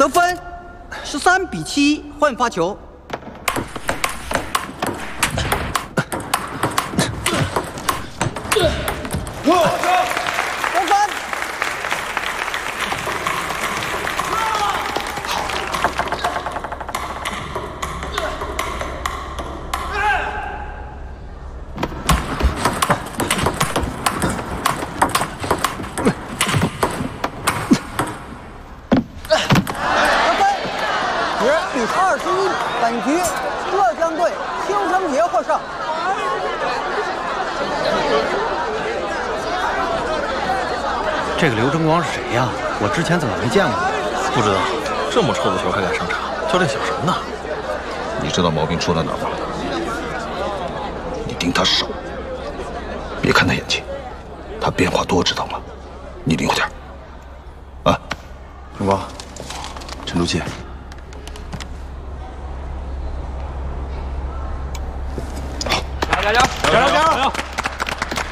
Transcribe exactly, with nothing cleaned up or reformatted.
得分十三比七，换发球。得分。 二十一，本局浙江队邱成杰获胜。 这个刘争光是谁呀？我之前怎么没见过？ 不知道，这么臭的球还敢上场，教练想什么呢？ 你知道毛病出在哪儿吗？你盯他手，别看他眼睛，他变化多，知道吗？你灵活点。啊， 争光，沉住气。 加油加油加油加油！